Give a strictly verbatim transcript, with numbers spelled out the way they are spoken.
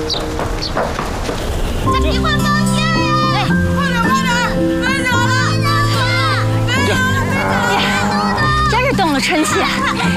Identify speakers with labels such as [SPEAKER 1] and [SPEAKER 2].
[SPEAKER 1] 你快放心呀！哎，快点快点，飞走了！飞走了！飞走了！真是动了春气啊！